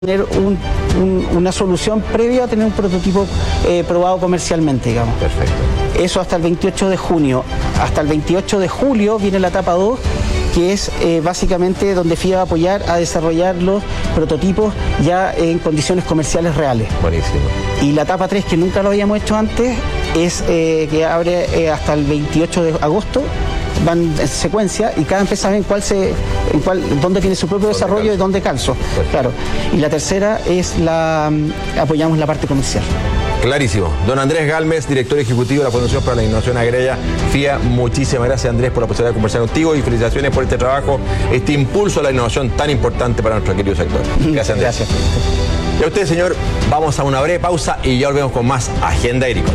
tener una solución previa a tener un prototipo probado comercialmente, digamos. Perfecto. Eso hasta el 28 de junio. Hasta el 28 de julio viene la etapa 2, que es básicamente donde FIA va a apoyar a desarrollar los prototipos ya en condiciones comerciales reales. Buenísimo. Y la etapa 3, que nunca lo habíamos hecho antes, es que abre hasta el 28 de agosto. Van en secuencia y cada empresa ve dónde tiene su propio desarrollo y dónde calzo. Claro. Y la tercera es apoyamos la parte comercial. Clarísimo. Don Andrés Galmes, director ejecutivo de la Fundación para la Innovación Agraria, FIA. Muchísimas gracias, Andrés, por la posibilidad de conversar contigo y felicitaciones por este trabajo, este impulso a la innovación tan importante para nuestro querido sector. Gracias, Andrés. Gracias. Y a usted, señor, vamos a una breve pausa y ya volvemos con más Agenda Agrícola.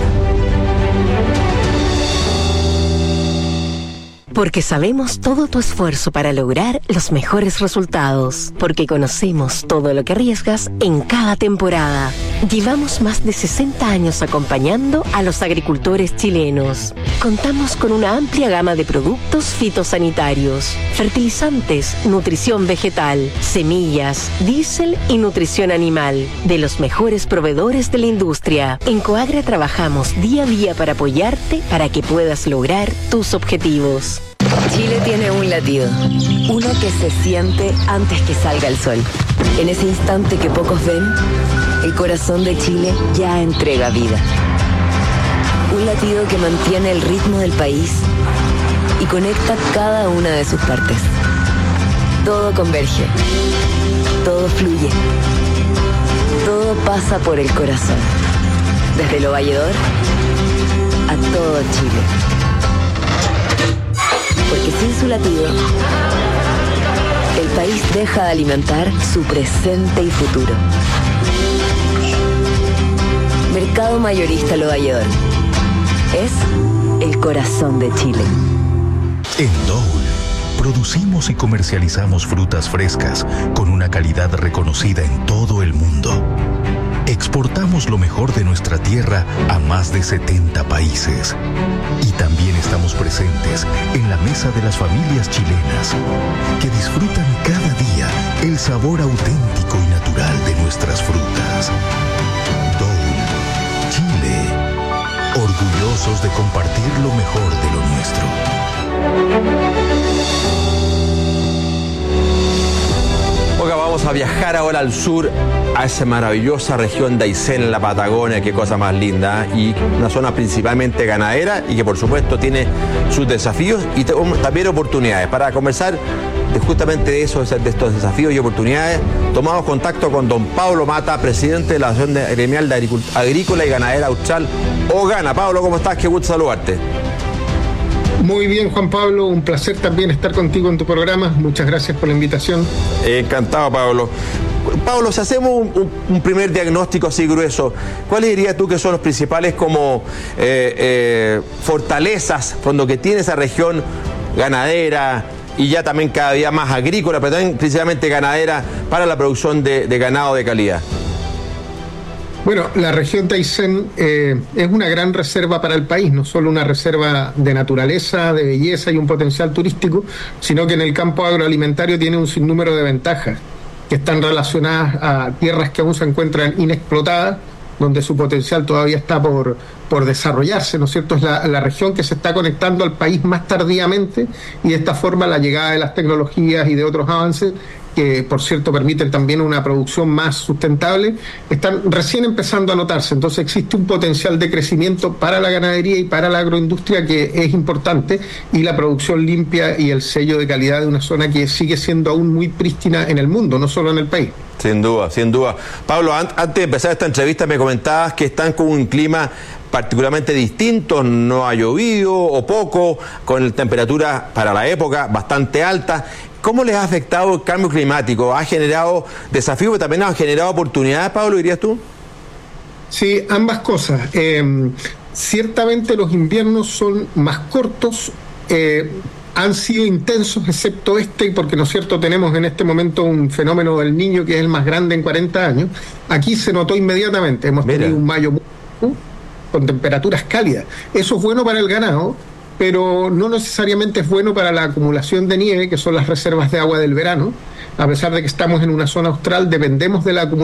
Porque sabemos todo tu esfuerzo para lograr los mejores resultados. Porque conocemos todo lo que arriesgas en cada temporada. Llevamos más de 60 años acompañando a los agricultores chilenos. Contamos con una amplia gama de productos fitosanitarios, fertilizantes, nutrición vegetal, semillas, diésel y nutrición animal, de los mejores proveedores de la industria. En Coagra trabajamos día a día para apoyarte para que puedas lograr tus objetivos. Chile tiene un latido, uno que se siente antes que salga el sol. En ese instante que pocos ven, el corazón de Chile ya entrega vida. Un latido que mantiene el ritmo del país y conecta cada una de sus partes. Todo converge, todo fluye, todo pasa por el corazón. Desde Lo Valledor a todo Chile. Porque sin su latido, el país deja de alimentar su presente y futuro. Mercado Mayorista Lo Valledor. Es el corazón de Chile. En Dole, producimos y comercializamos frutas frescas con una calidad reconocida en todo el mundo. Exportamos lo mejor de nuestra tierra a más de 70 países. Y también estamos presentes en la mesa de las familias chilenas, que disfrutan cada día el sabor auténtico y natural de nuestras frutas. Dole, Chile, orgullosos de compartir lo mejor de lo nuestro. Oiga, vamos a viajar ahora al sur, a esa maravillosa región de Aysén, en la Patagonia, qué cosa más linda, y una zona principalmente ganadera y que por supuesto tiene sus desafíos y también oportunidades. Para conversar justamente de estos desafíos y oportunidades, tomamos contacto con don Pablo Mata, presidente de la Asociación Gremial de Agrícola y Ganadera Austral, OGANA. Pablo, ¿cómo estás? Qué gusto saludarte. Muy bien, Juan Pablo, un placer también estar contigo en tu programa. Muchas gracias por la invitación. Encantado, Pablo. Pablo, si hacemos un primer diagnóstico así grueso, ¿cuáles dirías tú que son los principales como fortalezas cuando que tiene esa región ganadera y ya también cada día más agrícola, pero también principalmente ganadera para la producción de ganado de calidad? Bueno, la región de Aysén es una gran reserva para el país, no solo una reserva de naturaleza, de belleza y un potencial turístico, sino que en el campo agroalimentario tiene un sinnúmero de ventajas que están relacionadas a tierras que aún se encuentran inexplotadas, donde su potencial todavía está por desarrollarse, ¿no es cierto? Es la región que se está conectando al país más tardíamente y de esta forma la llegada de las tecnologías y de otros avances que por cierto permiten también una producción más sustentable, están recién empezando a notarse. Entonces existe un potencial de crecimiento para la ganadería y para la agroindustria que es importante, y la producción limpia y el sello de calidad de una zona que sigue siendo aún muy prístina en el mundo, no solo en el país. Sin duda, sin duda. Pablo, antes de empezar esta entrevista me comentabas que están con un clima particularmente distinto, no ha llovido o poco, con temperaturas para la época bastante altas. ¿Cómo les ha afectado el cambio climático? ¿Ha generado desafíos, pero también ha generado oportunidades, Pablo, dirías tú? Sí, ambas cosas. Ciertamente los inviernos son más cortos, han sido intensos, excepto porque, ¿no es cierto?, tenemos en este momento un fenómeno del Niño que es el más grande en 40 años. Aquí se notó inmediatamente, hemos tenido un mayo muy con temperaturas cálidas. Eso es bueno para el ganado, pero no necesariamente es bueno para la acumulación de nieve, que son las reservas de agua del verano, a pesar de que estamos en una zona austral, dependemos de la acumulación